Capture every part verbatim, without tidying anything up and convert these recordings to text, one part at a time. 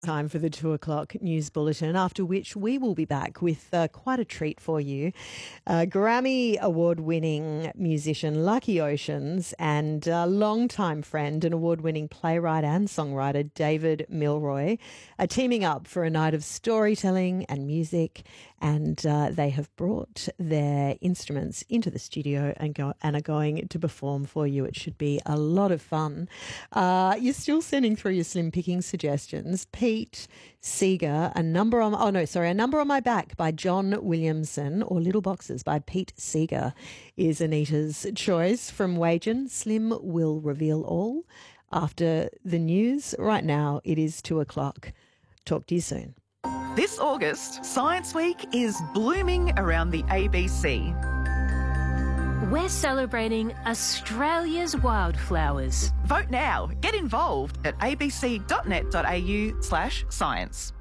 Time for the two o'clock news bulletin, after which we will be back with uh, quite a treat for you. Uh, Grammy award-winning musician Lucky Oceans and uh, longtime friend and award-winning playwright and songwriter David Milroy are teaming up for a night of storytelling and music, and uh, they have brought their instruments into the studio and, go- and are going to perform for you. It should be a lot of fun. Uh, you're still sending through your slim picking suggestions. Pete Seeger, a number on oh no, sorry, a number on my back by John Williamson, or Little Boxes by Pete Seeger is Anita's choice from Wagen. Slim will reveal all after the news. Right now, it is two o'clock. Talk to you soon. This August, Science Week is blooming around the A B C. We're celebrating Australia's wildflowers. Vote now. Get involved at abc.net.au slash science.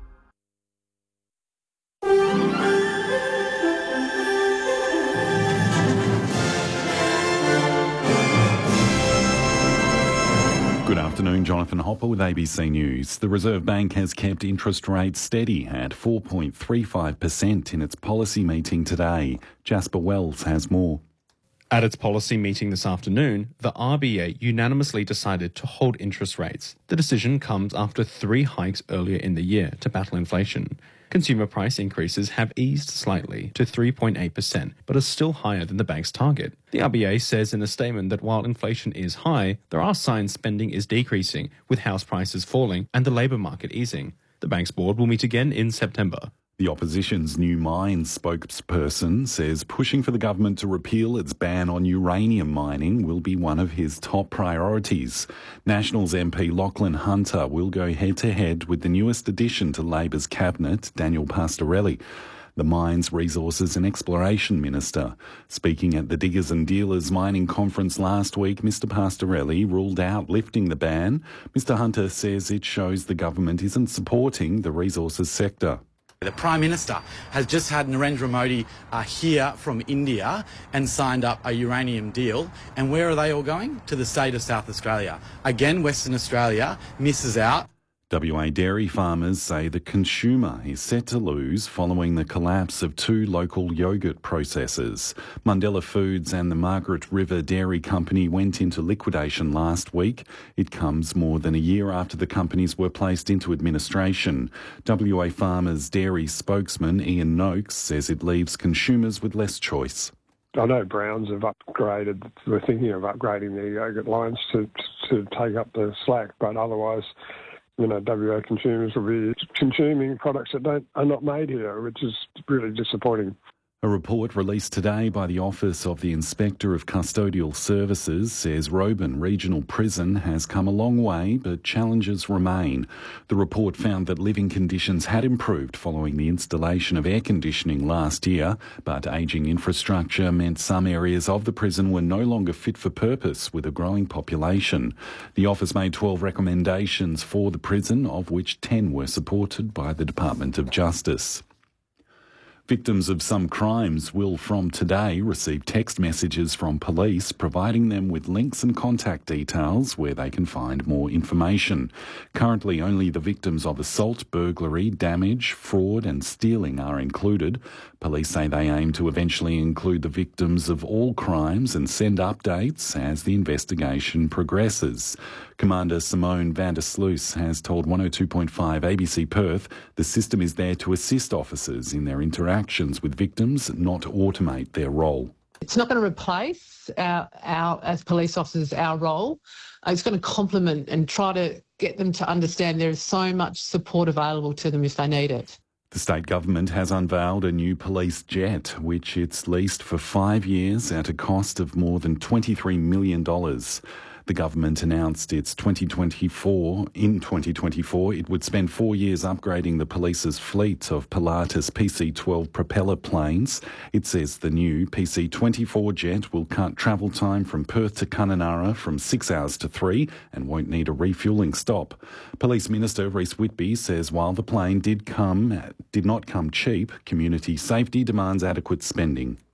Good afternoon, Jonathan Hopper with A B C News. The Reserve Bank has kept interest rates steady at four point three five percent in its policy meeting today. Jasper Wells has more. At its policy meeting this afternoon, the R B A unanimously decided to hold interest rates. The decision comes after three hikes earlier in the year to battle inflation. Consumer price increases have eased slightly to three point eight percent, but are still higher than the bank's target. The R B A says in a statement that while inflation is high, there are signs spending is decreasing, with house prices falling and the labour market easing. The bank's board will meet again in September. The opposition's New Minds spokesperson says pushing for the government to repeal its ban on uranium mining will be one of his top priorities. Nationals M P Lachlan Hunter will go head-to-head with the newest addition to Labor's cabinet, Daniel Pastorelli, the Mines, Resources and Exploration Minister. Speaking at the Diggers and Dealers mining conference last week, Mr Pastorelli ruled out lifting the ban. Mr Hunter says it shows the government isn't supporting the resources sector. The Prime Minister has just had Narendra Modi uh, here from India and signed up a uranium deal. And where are they all going? To the state of South Australia. Again, Western Australia misses out. W A dairy farmers say the consumer is set to lose following the collapse of two local yogurt processors. Mundella Foods and the Margaret River Dairy Company went into liquidation last week. It comes more than a year after the companies were placed into administration. W A Farmers Dairy spokesman Ian Noakes says it leaves consumers with less choice. I know Browns have upgraded, we're thinking of upgrading their yogurt lines to, to take up the slack, but otherwise, you know, W A consumers will be consuming products that don't, are not made here, which is really disappointing. A report released today by the Office of the Inspector of Custodial Services says Roban Regional Prison has come a long way, but challenges remain. The report found that living conditions had improved following the installation of air conditioning last year, but ageing infrastructure meant some areas of the prison were no longer fit for purpose with a growing population. The office made twelve recommendations for the prison, of which ten were supported by the Department of Justice. Victims of some crimes will from today receive text messages from police providing them with links and contact details where they can find more information. Currently, only the victims of assault, burglary, damage, fraud and stealing are included. Police say they aim to eventually include the victims of all crimes and send updates as the investigation progresses. Commander Simone van der Sluis has told one oh two point five A B C Perth the system is there to assist officers in their interactions with victims, not automate their role. It's not going to replace our, our as police officers, our role. It's going to complement and try to get them to understand there is so much support available to them if they need it. The state government has unveiled a new police jet, which it's leased for five years at a cost of more than twenty-three million dollars. The government announced its twenty twenty-four. In twenty twenty-four, it would spend four years upgrading the police's fleet of Pilatus P C twelve propeller planes. It says the new P C twenty-four jet will cut travel time from Perth to Kununurra from six hours to three and won't need a refuelling stop. Police Minister Rhys Whitby says while the plane did come, did not come cheap, community safety demands adequate spending.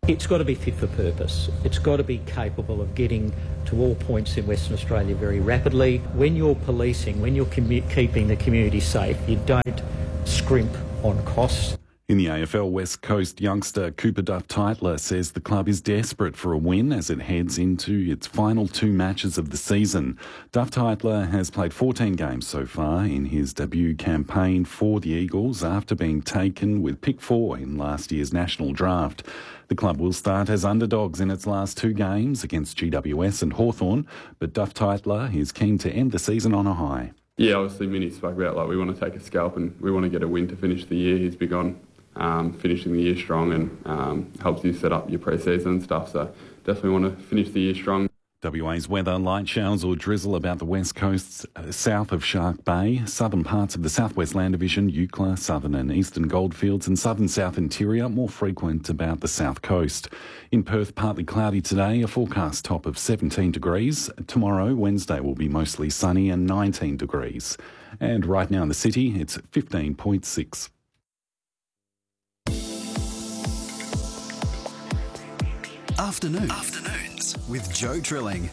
It's got to be fit for purpose. It's got to be capable of getting to all points in Western Australia very rapidly. When you're policing, when you're commu- keeping the community safe, you don't scrimp on costs. In the A F L, West Coast youngster Cooper Duff-Tytler says the club is desperate for a win as it heads into its final two matches of the season. Duff-Tytler has played fourteen games so far in his debut campaign for the Eagles after being taken with pick four in last year's national draft. The club will start as underdogs in its last two games against G W S and Hawthorn, but Duff-Tytler is keen to end the season on a high. Yeah, obviously Minnie spoke about like we want to take a scalp and we want to get a win to finish the year. He's big on Um, finishing the year strong and um, helps you set up your pre-season and stuff, so definitely want to finish the year strong. W A's weather, light showers or drizzle about the west coast, uh, south of Shark Bay, southern parts of the southwest land division, Eucla, southern and eastern goldfields and southern south interior, more frequent about the south coast. In Perth, partly cloudy today, a forecast top of seventeen degrees. Tomorrow, Wednesday, will be mostly sunny and nineteen degrees. And right now in the city, it's fifteen point six. Afternoons. Afternoons with Joe Trilling.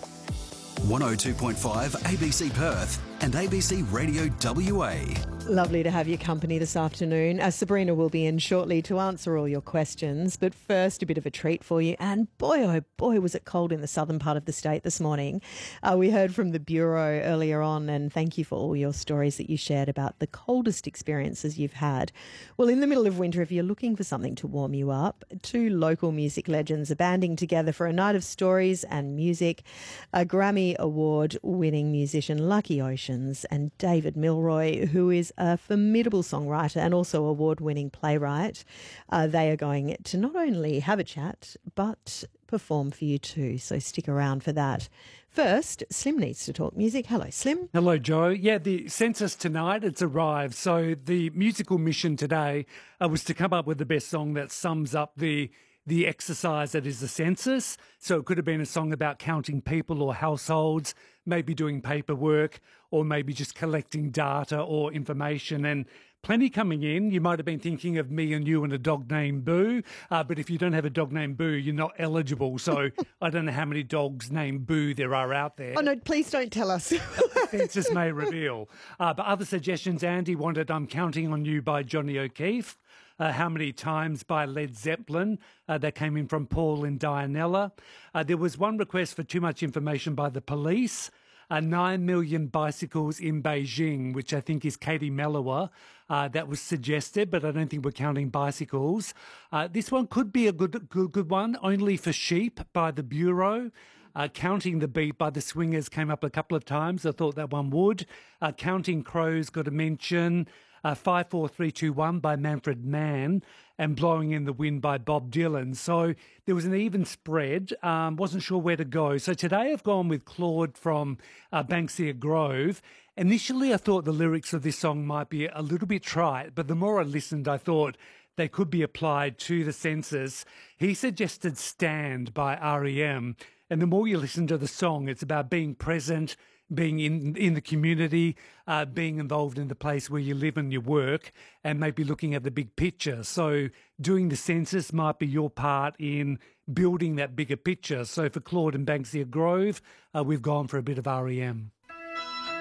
one oh two point five A B C Perth and A B C Radio W A. Lovely to have your company this afternoon. Uh, Sabrina will be in shortly to answer all your questions. But first, a bit of a treat for you. And boy, oh boy, was it cold in the southern part of the state this morning. Uh, we heard from the Bureau earlier on, and thank you for all your stories that you shared about the coldest experiences you've had. Well, in the middle of winter, if you're looking for something to warm you up, two local music legends are banding together for a night of stories and music. A Grammy Award-winning musician, Lucky Oceans, and David Milroy, who is a formidable songwriter and also award-winning playwright. Uh, they are going to not only have a chat, but perform for you too. So stick around for that. First, Slim needs to talk music. Hello, Slim. Hello, Joe. Yeah, the census tonight, it's arrived. So the musical mission today uh, was to come up with the best song that sums up the the exercise that is the census. So it could have been a song about counting people or households, maybe doing paperwork, or maybe just collecting data or information. And plenty coming in. You might have been thinking of Me and You and a dog named Boo, uh, but if you don't have a dog named Boo, you're not eligible. So I don't know how many dogs named Boo there are out there. Oh, no, please don't tell us. The census may reveal. Uh, but other suggestions, Andy wanted I'm Counting on You by Johnny O'Keefe. Uh, How Many Times by Led Zeppelin. Uh, that came in from Paul and Dianella. Uh, there was one request for Too Much Information by the Police. Uh, nine million bicycles in Beijing, which I think is Katie Mellower. Uh, that was suggested, but I don't think we're counting bicycles. Uh, this one could be a good, good, good one. Only for Sheep by the Bureau. Uh, Counting the Beat by the Swingers came up a couple of times. I thought that one would. Uh, Counting Crows got a mention. Uh, five four three two one by Manfred Mann and Blowing in the Wind by Bob Dylan. So there was an even spread. Um, wasn't sure where to go. So today I've gone with Claude from uh, Banksia Grove. Initially I thought the lyrics of this song might be a little bit trite, but the more I listened I thought they could be applied to the census. He suggested Stand by R E M. And the more you listen to the song, it's about being present, being in in the community, uh, being involved in the place where you live and you work, and maybe looking at the big picture. So doing the census might be your part in building that bigger picture. So for Claude and Banksia Grove, uh, we've gone for a bit of R E M.